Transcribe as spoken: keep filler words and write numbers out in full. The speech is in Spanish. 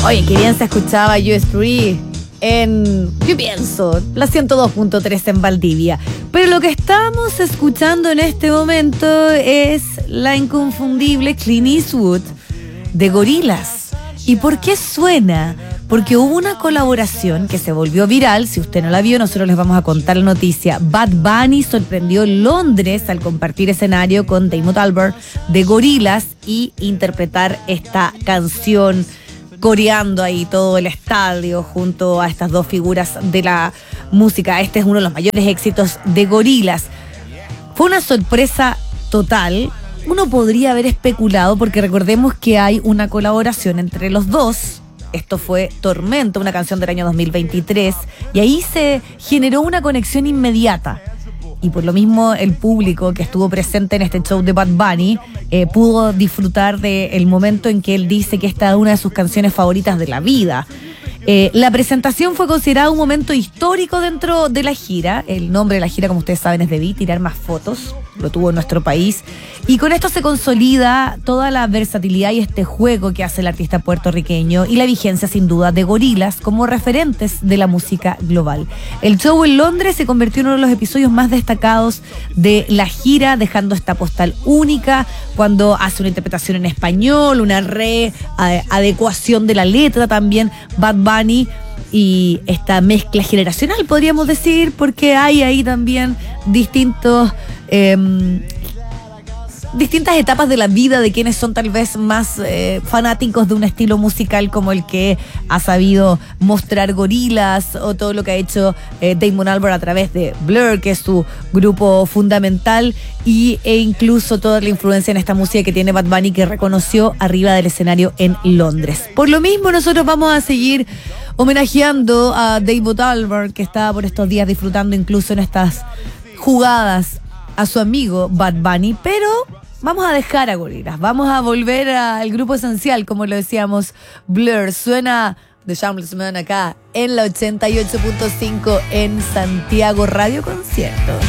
Oye, qué bien se escuchaba U S tres en, yo pienso, la ciento dos punto tres en Valdivia. Pero lo que estamos escuchando en este momento es la inconfundible Clint Eastwood de Gorillaz. ¿Y por qué suena? Porque hubo una colaboración que se volvió viral. Si usted no la vio, nosotros les vamos a contar la noticia. Bad Bunny sorprendió Londres al compartir escenario con Damon Albarn de Gorillaz y interpretar esta canción, coreando ahí todo el estadio junto a estas dos figuras de la música. Este es uno de los mayores éxitos de Gorillaz. Fue una sorpresa total. Uno podría haber especulado, porque recordemos que hay una colaboración entre los dos. Esto fue Tormenta, una canción del año dos mil veintitrés, y ahí se generó una conexión inmediata. Y por lo mismo el público que estuvo presente en este show de Bad Bunny eh, pudo disfrutar del momento en que él dice que esta es una de sus canciones favoritas de la vida. Eh, la presentación fue considerada un momento histórico dentro de la gira. El nombre de la gira, como ustedes saben, es Debí Tirar Más Fotos. Lo tuvo en nuestro país. Y con esto se consolida toda la versatilidad y este juego que hace el artista puertorriqueño y la vigencia, sin duda, de Gorillaz como referentes de la música global. El show en Londres se convirtió en uno de los episodios más destacados de la gira, dejando esta postal única cuando hace una interpretación en español, una readecuación de la letra también, Bad Bunny, y esta mezcla generacional, podríamos decir, porque hay ahí también distintos eh, distintas etapas de la vida de quienes son tal vez más eh, fanáticos de un estilo musical como el que ha sabido mostrar Gorillaz, o todo lo que ha hecho eh, Damon Albarn a través de Blur, que es su grupo fundamental, y, e incluso toda la influencia en esta música que tiene Bad Bunny, que reconoció arriba del escenario en Londres. Por lo mismo, nosotros vamos a seguir homenajeando a Damon Albarn, que estaba por estos días disfrutando incluso en estas jugadas a su amigo Bad Bunny, pero vamos a dejar a Gorillaz, vamos a volver al grupo esencial, como lo decíamos, Blur. Suena The Shameless Man acá en la ochenta y ocho punto cinco en Santiago Radio Concierto.